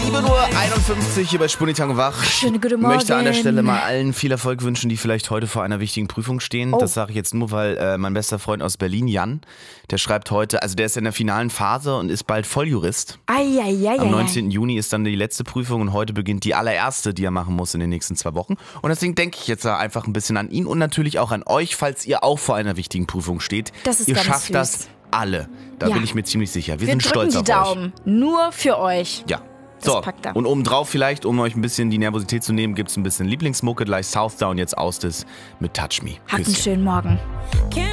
7:51 hier bei Spunitango wach. Schöne gute Ich Morgen. möchte an der Stelle mal allen viel Erfolg wünschen, die vielleicht heute vor einer wichtigen Prüfung stehen. Oh. Das sage ich jetzt nur, weil mein bester Freund aus Berlin, Jan, der schreibt heute, also der ist in der finalen Phase und ist bald Volljurist. Am 19. Juni ist dann die letzte Prüfung und heute beginnt die allererste, die er machen muss in den nächsten 2 Wochen. Und deswegen denke ich jetzt einfach ein bisschen an ihn und natürlich auch an euch, falls ihr auch vor einer wichtigen Prüfung steht. Das ist ihr ganz schafft süß. das alle. Da bin ich mir ziemlich sicher. Wir sind drücken stolz die auf Daumen. Nur für euch. euch. Ja. Das So, packt er. und obendrauf vielleicht, um euch ein bisschen die Nervosität zu nehmen, gibt es ein bisschen Lieblingsmucke, gleich Southdown, jetzt Southdown mit Touch Me. Habt einen Küsschen. schönen Morgen.